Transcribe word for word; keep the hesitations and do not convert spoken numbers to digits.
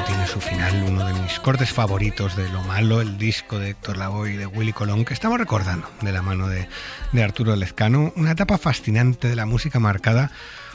tiene su final, uno de mis cortes favoritos de Lo Malo, el disco de Héctor Lavoe y de Willy Colón, que estamos recordando de la mano de, de Arturo Lezcano, una etapa fascinante de la música marcada